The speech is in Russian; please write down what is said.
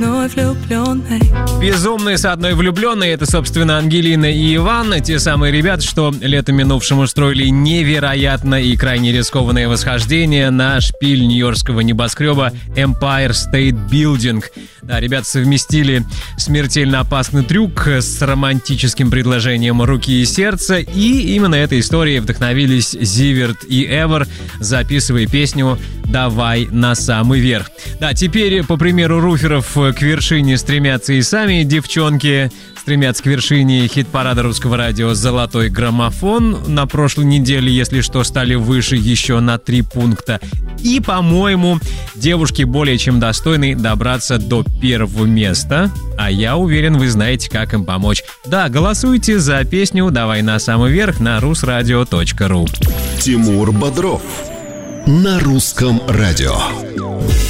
Безумные с одной влюбленной. Это, собственно, Ангелина и Иван. Те самые ребята, что летом минувшим устроили невероятное и крайне рискованное восхождение на шпиль нью-йоркского небоскреба Empire State Building. Да, ребята совместили смертельно опасный трюк с романтическим предложением руки и сердца. И именно этой историей вдохновились Зиверт и Эвер, записывая песню «Давай на самый верх». Да, теперь, по примеру руферов, к вершине стремятся и сами девчонки. Стремятся к вершине хит-парада русского радио «Золотой граммофон». На прошлой неделе, если что, стали выше еще на 3 пункта. И, по-моему, девушки более чем достойны добраться до 1-го места. А я уверен, вы знаете, как им помочь. Да, голосуйте за песню «Давай на самый верх» на rusradio.ru. Тимур Бодров на русском радио.